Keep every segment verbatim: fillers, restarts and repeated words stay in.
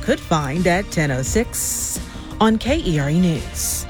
could find at ten oh six on K E R A News.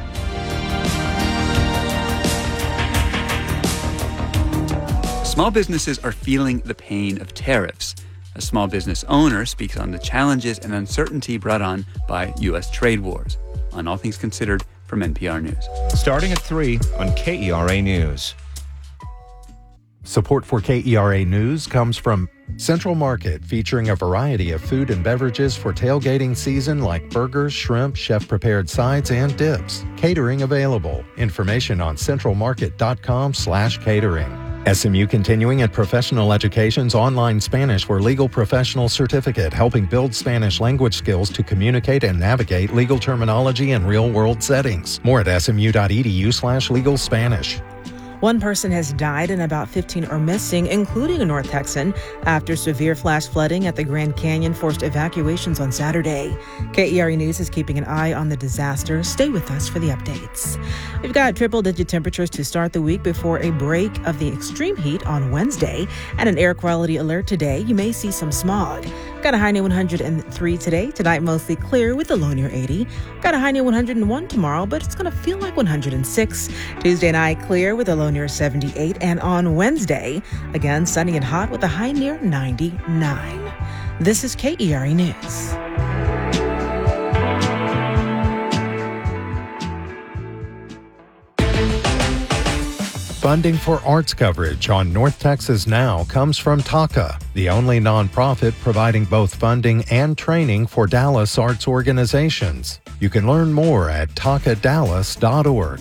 Small businesses are feeling the pain of tariffs. A small business owner speaks on the challenges and uncertainty brought on by U S trade wars. On All Things Considered from N P R News. Starting at three on K E R A News. Support for K E R A News comes from Central Market, featuring a variety of food and beverages for tailgating season like burgers, shrimp, chef-prepared sides, and dips. Catering available. Information on centralmarket.com slash catering. S M U Continuing and Professional Education's online Spanish for Legal Professional Certificate, helping build Spanish language skills to communicate and navigate legal terminology in real-world settings. More at smu.edu slash legal Spanish. One person has died and about fifteen are missing, including a North Texan, after severe flash flooding at the Grand Canyon forced evacuations on Saturday. K E R A News is keeping an eye on the disaster. Stay with us for the updates. We've got triple-digit temperatures to start the week before a break of the extreme heat on Wednesday, and an air quality alert today. You may see some smog. Got a high near one hundred three today. Tonight, mostly clear with a low near eighty. Got a high near one hundred one tomorrow, but it's going to feel like one hundred six. Tuesday night, clear with a low near seventy-eight. And on Wednesday, again, sunny and hot with a high near ninety-nine. This is K E R A News. Funding for arts coverage on North Texas Now comes from TACA, the only nonprofit providing both funding and training for Dallas arts organizations. You can learn more at taca dallas dot org.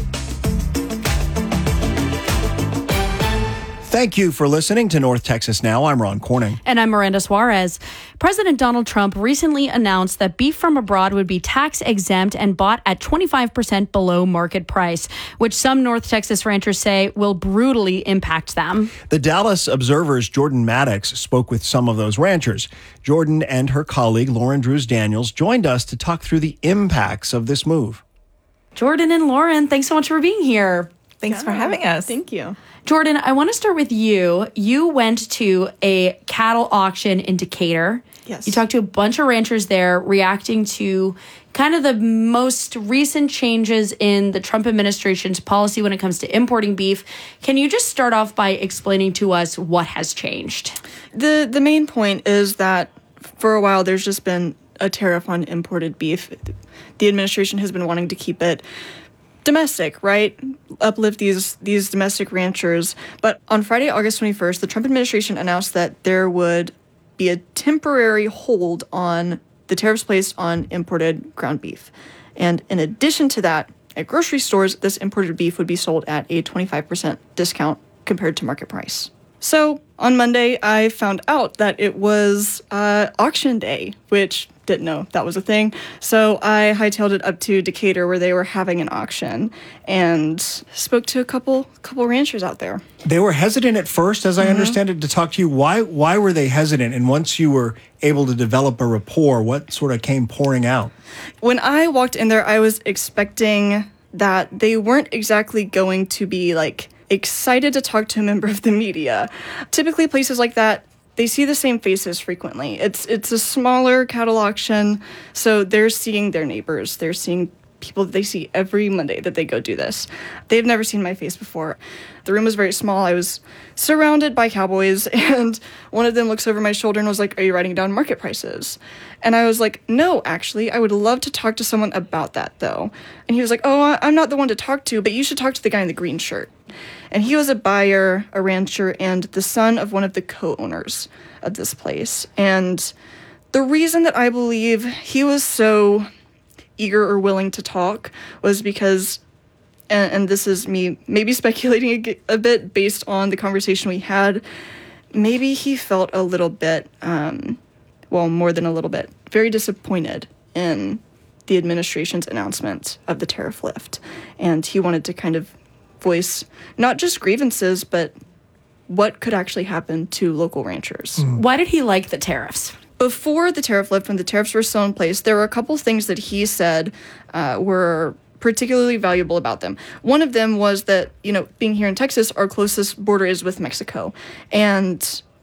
Thank you for listening to North Texas Now. I'm Ron Corning. And I'm Miranda Suarez. President Donald Trump recently announced that beef from abroad would be tax exempt and bought at twenty-five percent below market price, which some North Texas ranchers say will brutally impact them. The Dallas Observer's Jordan Maddox spoke with some of those ranchers. Jordan and her colleague Lauren Drews Daniels joined us to talk through the impacts of this move. Jordan and Lauren, thanks so much for being here. Thanks yeah. for having us. Thank you. Jordan, I want to start with you. You went to a cattle auction in Decatur. Yes. You talked to a bunch of ranchers there reacting to kind of the most recent changes in the Trump administration's policy when it comes to importing beef. Can you just start off by explaining to us what has changed? The the main point is that for a while there's just been a tariff on imported beef. The administration has been wanting to keep it domestic, right? Uplift these these domestic ranchers. But on Friday, August twenty-first, the Trump administration announced that there would be a temporary hold on the tariffs placed on imported ground beef. And in addition to that, at grocery stores, this imported beef would be sold at a twenty-five percent discount compared to market price. So on Monday, I found out that it was uh, auction day, which didn't know that was a thing. So I hightailed it up to Decatur where they were having an auction and spoke to a couple couple ranchers out there. They were hesitant at first, as mm-hmm. I understand it, to talk to you. Why why were they hesitant? And once you were able to develop a rapport, what sort of came pouring out? When I walked in there, I was expecting that they weren't exactly going to be like excited to talk to a member of the media. Typically places like that, they see the same faces frequently. It's it's a smaller cattle auction, so they're seeing their neighbors. They're seeing people that they see every Monday that they go do this. They've never seen my face before. The room was very small. I was surrounded by cowboys, and one of them looks over my shoulder and was like, "Are you writing down market prices?" And I was like, "No, actually, I would love to talk to someone about that, though." And he was like, "Oh, I'm not the one to talk to, but you should talk to the guy in the green shirt." And he was a buyer, a rancher, and the son of one of the co-owners of this place. And the reason that I believe he was so eager or willing to talk was because, and, and this is me maybe speculating a, a bit based on the conversation we had, maybe he felt a little bit, um, well, more than a little bit, very disappointed in the administration's announcement of the tariff lift. And he wanted to kind of voice not just grievances, but what could actually happen to local ranchers. Mm. Why did he like the tariffs? Before the tariff lift, when the tariffs were still in place, there were a couple things that he said uh, were particularly valuable about them. One of them was that, you know, being here in Texas, our closest border is with Mexico. And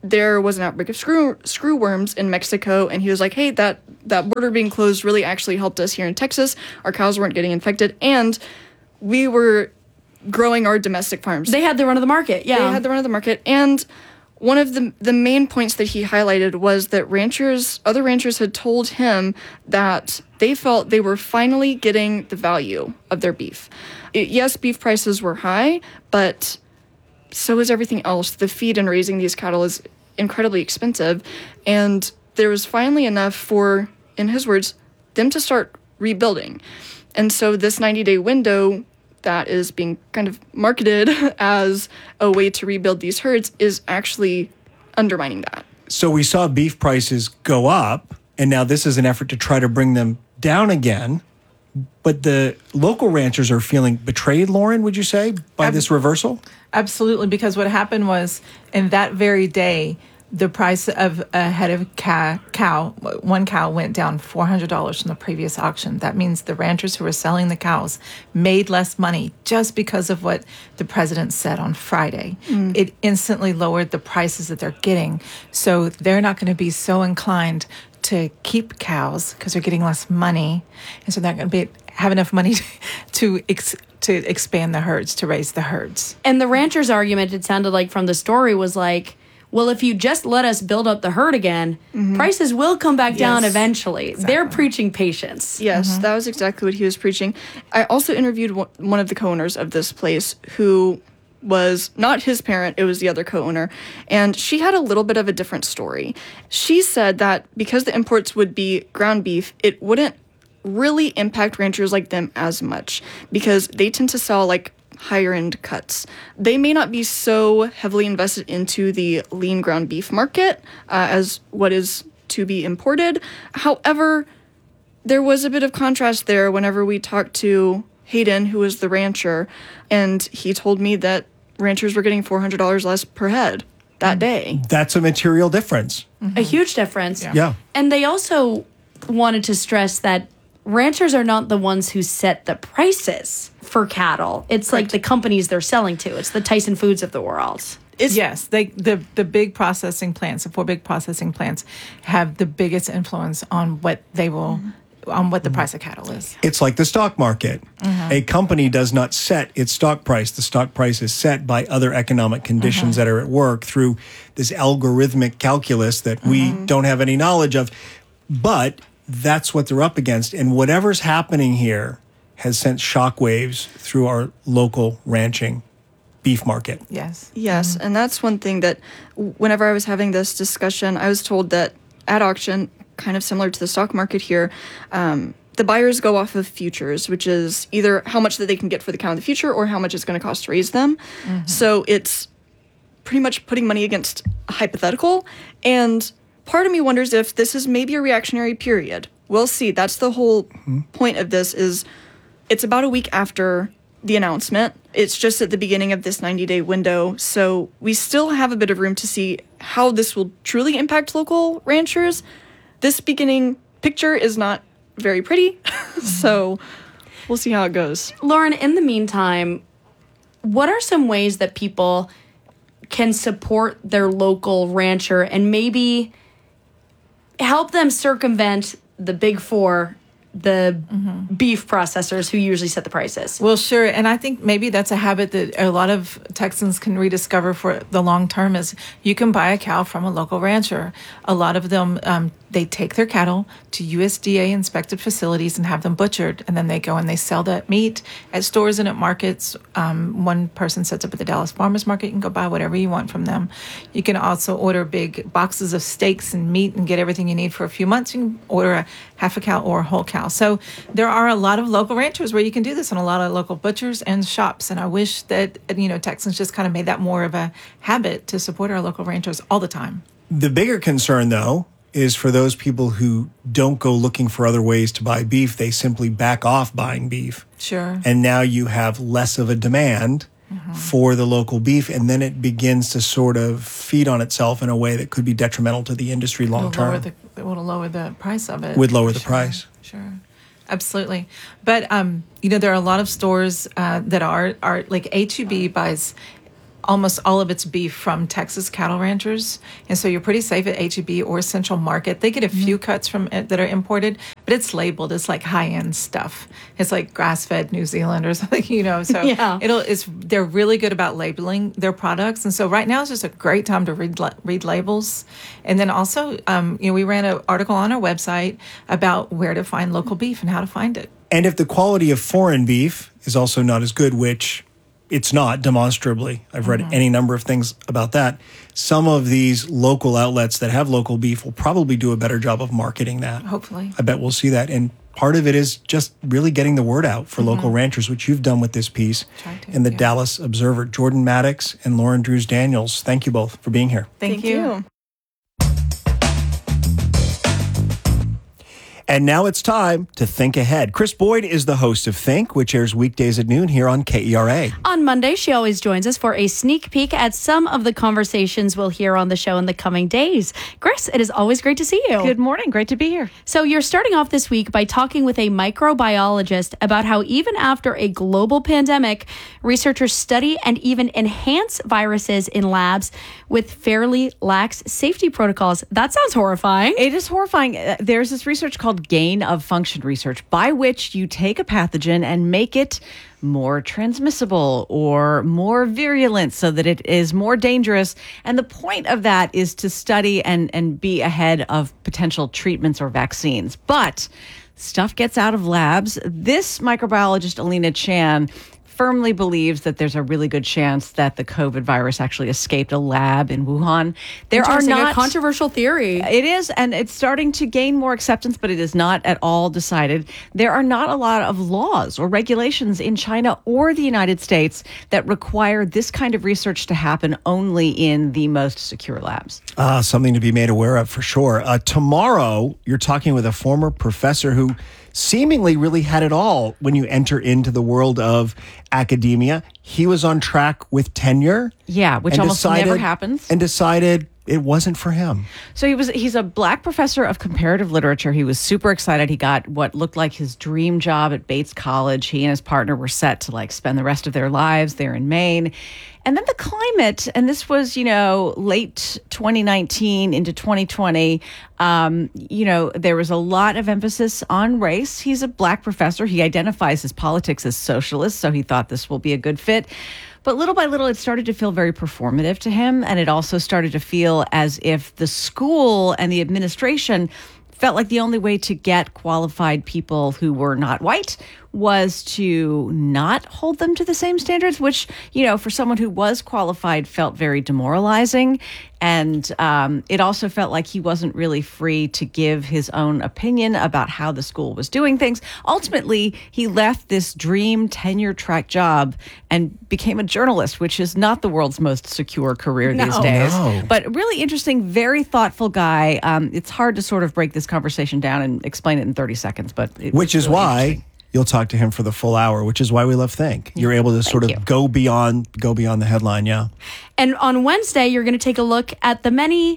there was an outbreak of screw screw worms in Mexico, and he was like, hey, that, that border being closed really actually helped us here in Texas. Our cows weren't getting infected, and we were growing our domestic farms. They had the run of the market, yeah. They had the run of the market, and one of the the main points that he highlighted was that ranchers, other ranchers had told him that they felt they were finally getting the value of their beef. It, yes, beef prices were high, but so is everything else. The feed and raising these cattle is incredibly expensive, and there was finally enough for, in his words, them to start rebuilding. And so this ninety-day window that is being kind of marketed as a way to rebuild these herds is actually undermining that. So we saw beef prices go up, and now this is an effort to try to bring them down again. But the local ranchers are feeling betrayed, Lauren, would you say, by Ab- this reversal? Absolutely, because what happened was, in that very day, the price of a head of cow, cow one cow went down four hundred dollars from the previous auction. That means the ranchers who were selling the cows made less money just because of what the president said on Friday. Mm. It instantly lowered the prices that they're getting. So they're not going to be so inclined to keep cows because they're getting less money. And so they're not going to be have enough money to ex- to expand the herds, to raise the herds. And the ranchers' argument, it sounded like from the story, was like, well, if you just let us build up the herd again, mm-hmm. prices will come back yes. down eventually. Exactly. They're preaching patience. Yes, mm-hmm. that was exactly what he was preaching. I also interviewed one of the co-owners of this place who was not his parent, it was the other co-owner, and she had a little bit of a different story. She said that because the imports would be ground beef, it wouldn't really impact ranchers like them as much because they tend to sell like higher end cuts. They may not be so heavily invested into the lean ground beef market uh, as what is to be imported. However, there was a bit of contrast there whenever we talked to Hayden, who was the rancher, and he told me that ranchers were getting four hundred dollars less per head that day. That's a material difference. Mm-hmm. A huge difference. Yeah. yeah. And they also wanted to stress that ranchers are not the ones who set the prices for cattle. It's Correct. Like the companies they're selling to. It's the Tyson Foods of the world. It's, yes, they, the the big processing plants, the four big processing plants, have the biggest influence on what they will, mm-hmm. on what the mm-hmm. price of cattle is. It's like the stock market. Mm-hmm. A company does not set its stock price. The stock price is set by other economic conditions mm-hmm. that are at work through this algorithmic calculus that mm-hmm. we don't have any knowledge of. But that's what they're up against. And whatever's happening here has sent shockwaves through our local ranching beef market. Yes. Yes. Mm-hmm. And that's one thing that whenever I was having this discussion, I was told that at auction, kind of similar to the stock market here, um, the buyers go off of futures, which is either how much that they can get for the cow in the future or how much it's going to cost to raise them. Mm-hmm. So it's pretty much putting money against a hypothetical. And part of me wonders if this is maybe a reactionary period. We'll see. That's the whole mm-hmm. point of this is it's about a week after the announcement. It's just at the beginning of this ninety-day window. So we still have a bit of room to see how this will truly impact local ranchers. This beginning picture is not very pretty. So we'll see how it goes. Lauren, in the meantime, what are some ways that people can support their local rancher and maybe help them circumvent the big four, the mm-hmm. beef processors who usually set the prices? Well, sure. And I think maybe that's a habit that a lot of Texans can rediscover for the long term is you can buy a cow from a local rancher. A lot of them, um, they take their cattle to U S D A inspected facilities and have them butchered. And then they go and they sell that meat at stores and at markets. Um, one person sets up at the Dallas Farmers Market. You can go buy whatever you want from them. You can also order big boxes of steaks and meat and get everything you need for a few months. You can order a half a cow or a whole cow. So there are a lot of local ranchers where you can do this and a lot of local butchers and shops. And I wish that, you know, Texans just kind of made that more of a habit to support our local ranchers all the time. The bigger concern, though, is for those people who don't go looking for other ways to buy beef. They simply back off buying beef. Sure. And now you have less of a demand mm-hmm. for the local beef, and then it begins to sort of feed on itself in a way that could be detrimental to the industry long term. It will lower the price of it. Would lower the sure. price. Sure. Absolutely. But, um, you know, there are a lot of stores uh, that are, are like H E B buys almost all of its beef from Texas cattle ranchers. And so you're pretty safe at H E B or Central Market. They get a few cuts from it that are imported, but it's labeled. It's like high-end stuff. It's like grass-fed New Zealand or something, you know. So Yeah. it'll it's they're really good about labeling their products. And so right now is just a great time to read la- read labels. And then also, um, you know, we ran an article on our website about where to find local beef and how to find it. And if the quality of foreign beef is also not as good, which it's not demonstrably, I've read any number of things about that, some of these local outlets that have local beef will probably do a better job of marketing that. Hopefully. I bet we'll see that. And part of it is just really getting the word out for local ranchers, which you've done with this piece Tried to, in the yeah. Dallas Observer. Jordan Maddox and Lauren Drews Daniels, thank you both for being here. Thank, you. And now it's time to think ahead. Chris Boyd is the host of Think, which airs weekdays at noon here on K E R A. On Monday, she always joins us for a sneak peek at some of the conversations we'll hear on the show in the coming days. Chris, it is always great to see you. Good morning. Great to be here. So you're starting off this week by talking with a microbiologist about how even after a global pandemic, researchers study and even enhance viruses in labs with fairly lax safety protocols. That sounds horrifying. It is horrifying. Uh, There's this research called gain of function research, by which you take a pathogen and make it more transmissible or more virulent so that it is more dangerous. And the point of that is to study and, and be ahead of potential treatments or vaccines. But stuff gets out of labs. This microbiologist, Alina Chan, firmly believes that there's a really good chance that the COVID virus actually escaped a lab in Wuhan. There are Interesting, not a controversial theory. It is, and it's starting to gain more acceptance, but it is not at all decided. There are not a lot of laws or regulations in China or the United States that require this kind of research to happen only in the most secure labs. Uh, something to be made aware of for sure. Uh, tomorrow, you're talking with a former professor who seemingly really had it all when you enter into the world of academia. He was on track with tenure. Yeah, which and almost decided- never happens. And decided it wasn't for him. So he was he's a black professor of comparative literature. He was super excited. He got what looked like his dream job at Bates College. He and his partner were set to like spend the rest of their lives there in Maine. And then the climate, and this was, you know, late twenty nineteen into twenty twenty, um, you know, there was a lot of emphasis on race. He's a black professor. He identifies his politics as socialist, so he thought this will be a good fit. But little by little, it started to feel very performative to him. And it also started to feel as if the school and the administration felt like the only way to get qualified people who were not white was to not hold them to the same standards, which, you know, for someone who was qualified felt very demoralizing. And um, it also felt like he wasn't really free to give his own opinion about how the school was doing things. Ultimately, he left this dream tenure track job and became a journalist, which is not the world's most secure career No. these days. No. But really interesting, very thoughtful guy. Um, it's hard to sort of break this conversation down and explain it in thirty seconds, but it Which was is really why interesting. you'll talk to him for the full hour, which is why we love Think. You're able to sort of you. go beyond go beyond the headline, yeah. And on Wednesday, you're going to take a look at the many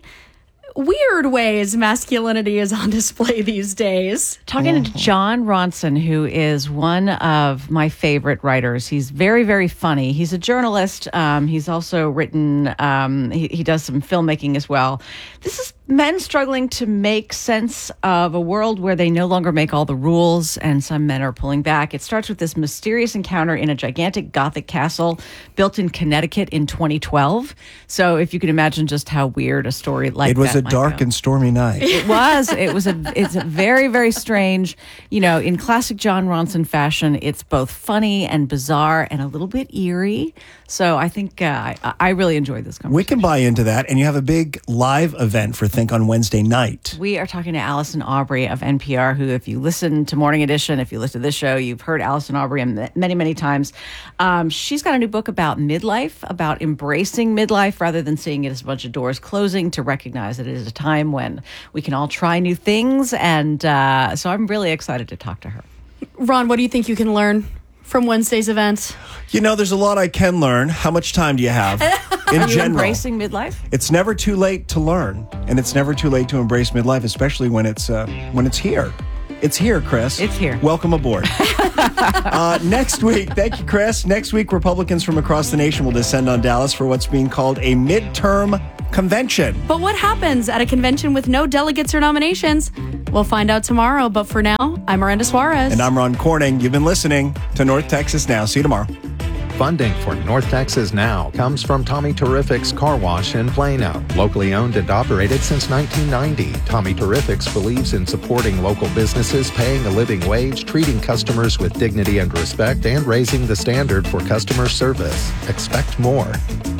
weird ways masculinity is on display these days. Talking to John Ronson, who is one of my favorite writers. He's very, very funny. He's a journalist. Um, he's also written, um, he, he does some filmmaking as well. This is men struggling to make sense of a world where they no longer make all the rules and some men are pulling back. It starts with this mysterious encounter in a gigantic Gothic castle built in Connecticut in twenty twelve. So if you can imagine just how weird a story like It was that a might dark go. and stormy night. It was. It was a. It's a very, very strange. You know, in classic John Ronson fashion, it's both funny and bizarre and a little bit eerie. So I think uh, I, I really enjoyed this conversation. We can buy into that. And you have a big live event for Think on Wednesday night. We are talking to Allison Aubrey of N P R, who, if you listen to Morning Edition, if you listen to this show, you've heard Allison Aubrey many, many times. Um, she's got a new book about midlife, about embracing midlife rather than seeing it as a bunch of doors closing, to recognize that it is a time when we can all try new things. And uh, so I'm really excited to talk to her. Ron, what do you think you can learn from Wednesday's event? You know, there's a lot I can learn. How much time do you have? In Are you general, embracing midlife? it's never too late to learn, and it's never too late to embrace midlife, especially when it's uh, when it's here. It's here, Chris. It's here. Welcome aboard. uh, next week, thank you, Chris. Next week, Republicans from across the nation will descend on Dallas for what's being called a midterm convention. But what happens at a convention with no delegates or nominations? We'll find out tomorrow. But for now, I'm Miranda Suarez. And I'm Ron Corning. You've been listening to North Texas Now. See you tomorrow. Funding for North Texas Now comes from Tommy Terrific's Car Wash in Plano. Locally owned and operated since nineteen ninety, Tommy Terrific's believes in supporting local businesses, paying a living wage, treating customers with dignity and respect, and raising the standard for customer service. Expect more.